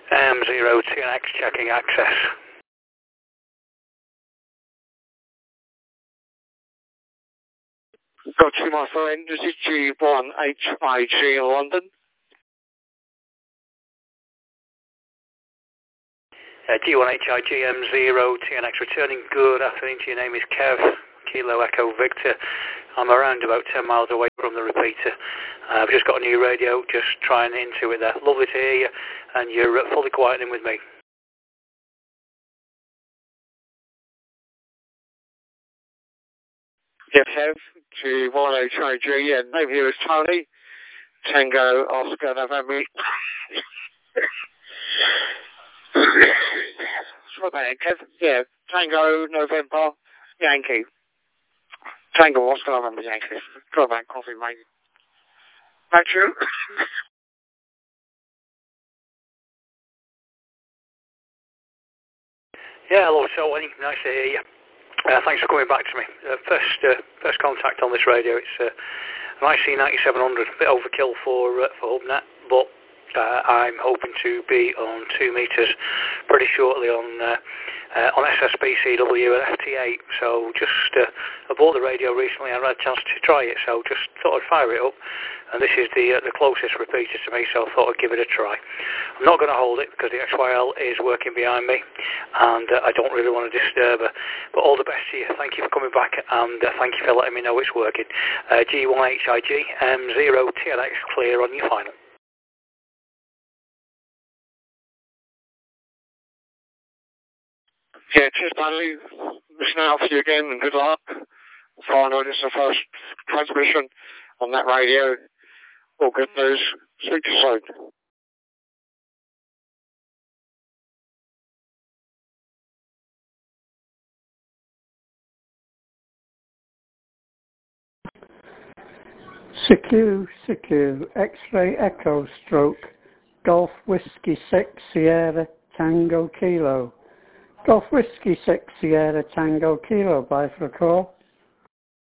M0 TNX checking access. Got you, my friend. This is G1HIG in London. G1HIG M0 TNX returning. Good afternoon to you. Your name is Kev, Kilo Echo Victor. I'm around about 10 miles away from the repeater. I've just got a new radio, just trying into it there. Lovely to hear you, and you're fully quieting with me. Yes, Kev, G1HIG, and name here is Tony. Tango, Oscar, November. Sorry about that, Kev. Yeah, Tango, November, Yankee. Tango, Oscar, November, Yankee. Sorry about coffee, mate. Back to you. Yeah, hello, Tony. Nice to hear you. Thanks for coming back to me. First contact on this radio. It's an IC9700, a bit overkill for HubNet, but I'm hoping to be on 2 meters pretty shortly on SSB, CW and FT8. So just I bought the radio recently and I had a chance to try it, so just thought I'd fire it up. And this is the closest repeater to me, so I thought I'd give it a try. I'm not going to hold it because the XYL is working behind me, and I don't really want to disturb her. But all the best to you. Thank you for coming back, and thank you for letting me know it's working. G1HIG, M0 TNX clear on your final. Yeah, cheers, buddy. Listen out for you again, and good luck. Final, this is the first transmission on that radio. All good news. Speak to you soon. CQ, X-ray Echo Stroke, Golf Whiskey 6 Sierra Tango Kilo. Golf Whiskey 6 Sierra Tango Kilo, bye for a call.